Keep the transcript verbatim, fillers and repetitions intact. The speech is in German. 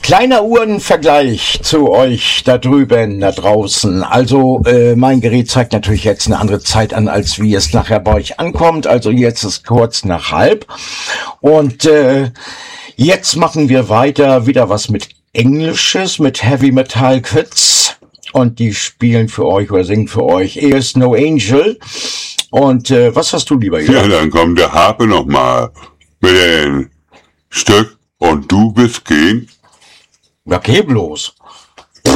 Kleiner Uhrenvergleich zu euch da drüben, da draußen. Also äh, mein Gerät zeigt natürlich jetzt eine andere Zeit an, als wie es nachher bei euch ankommt. Also jetzt ist kurz nach halb. Und äh, jetzt machen wir weiter wieder was mit Englisches, mit Heavy Metal Kids. Und die spielen für euch oder singen für euch There's No Angel. Und äh, was hast du lieber hier? Ja, dann kommt der Harpe nochmal mit dem Stück und du bist gehen. Ja, geh bloß.